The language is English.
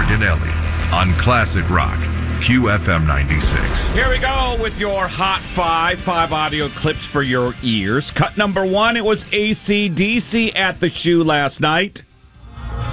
Martinelli on Classic Rock, QFM 96. Here we go with your Hot 5 audio clips for your ears. Cut number 1, it was AC/DC at the Shoe last night.